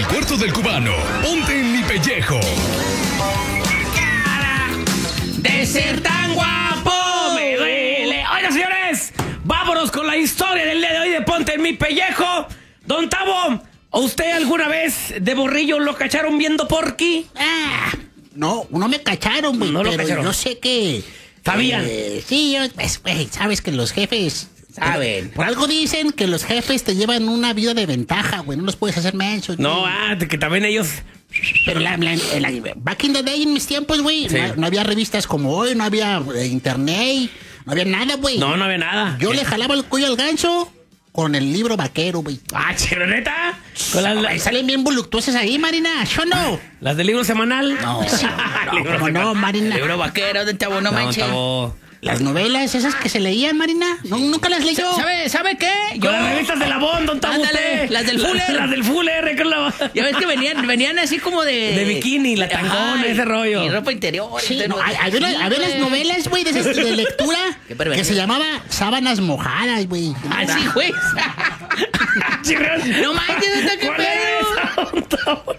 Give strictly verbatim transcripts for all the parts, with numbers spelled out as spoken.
cuarto del cubano. Ponte en mi pellejo. Cara de ser tan guapo me duele. Oigan, señores, vámonos con la historia del día de hoy de Ponte en mi pellejo. Don Tavo, ¿a usted alguna vez de morrillo lo cacharon viendo Porky? Ah, no, no me cacharon, güey, No lo pero cacharon. yo sé que... ¿Sabían? eh, sí, yo, pues, güey, sabes que los jefes... Saben. Por algo dicen que los jefes te llevan una vida de ventaja, güey, no los puedes hacer mensos. No, güey. ah, de que también ellos... Pero la, la- la- back in the day, en mis tiempos, güey, Sí. no, no había revistas como hoy, no había eh, internet, no había nada, güey. No, no había nada. Yo le jalaba el cuello al ganso con el libro vaquero, güey. Ah, chironeta. Con las, Ay, salen bien voluptuosas ahí, Marina, ¿yo no? las del libro semanal. No, no, Libro ¿cómo no, semanal. Marina? Libro vaquero de Tavo, no No, manches. Tavo. Las novelas esas que se leían, Marina, ¿no, nunca las leyó. ¿Sabe, ¿Sabe qué? Con las revistas de la Bond, Don Tavo. Ándale, usted. las del La- Fuller. Las del Fuller. con la- Ya ves que venían, venían así como de... De bikini, la tangona, ese rollo. Y ropa interior. Sí, entonces, no, hay- había, una- sí, había unas güey. novelas, güey, de, esas de lectura Qué pervertido. que se llamaba Sábanas Mojadas, güey. Ah, sí, güey. Chirrión. No manches, ¿neta qué ¿Cuál es pedo? esa, Don Tavo?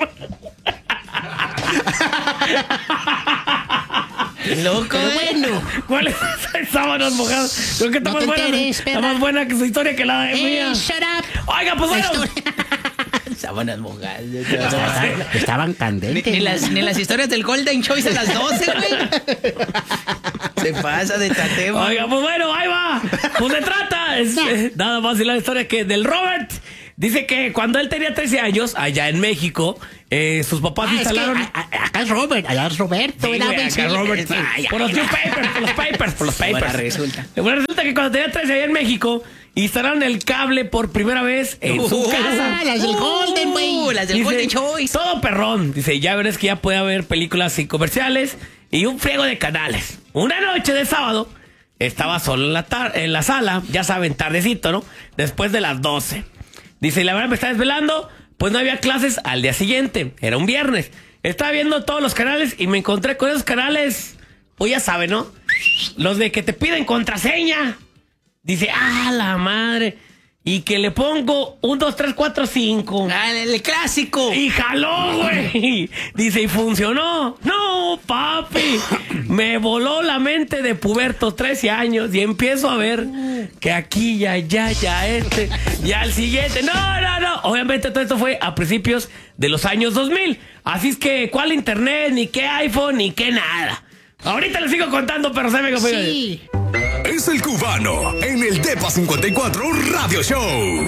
Loco, Pero güey. bueno, ¿Cuál es esa? Sábanas mojadas. Creo que está No más te buena. enteres, Está perra. más buena que su historia que la de eh, mía. shut up. Oiga, pues La bueno. historia- Sábanas mojadas. Estaban Ni, candentes. ni las, ni las historias del Golden Choice a las doce, güey. Se pasa de tatema. Oiga, pues bueno, ahí va. Pues se trata. Es, eh, nada más y la historia que del Robert. Dice que cuando él tenía trece años, allá en México, eh, sus papás Ah, es que instalaron. a- a- acá es Robert, allá es Roberto. Sí, ¿verdad, güey, güey? acá Sí, Robert, sí. sí. Por los newspapers, por los papers, por los papers. Ahora resulta. Bueno, resulta que cuando tenía trece allá en México, instalaron el cable por primera vez en su Uh, casa. Ah, las del Golden, Uh, güey. las del Dice, Golden Choice. todo perrón. Dice, ya verás que ya puede haber películas y comerciales y un friego de canales. Una noche de sábado, estaba solo en la, tar- en la sala, ya saben, tardecito, ¿no? Después de las doce. Dice, y la verdad me estaba desvelando, pues no había clases al día siguiente. Era un viernes. Estaba viendo todos los canales y me encontré con esos canales, pues ya saben, ¿no? Los de que te piden contraseña. Dice, ah, la madre. Y que le pongo un, dos, tres, cuatro, cinco. Ah, el, el clásico. Y jaló, güey. Dice, ¿y funcionó? No, papi. Me voló la mente de puberto, trece años, y empiezo a ver que aquí, ya, ya, ya, este, ya el siguiente. No, no, no. Obviamente todo esto fue a principios de los años dos mil. Así es que, ¿cuál internet? Ni qué iPhone, ni qué nada. Ahorita les sigo contando, pero saben que fue... Sí. Es el cubano en el Depa cincuenta y cuatro Radio Show.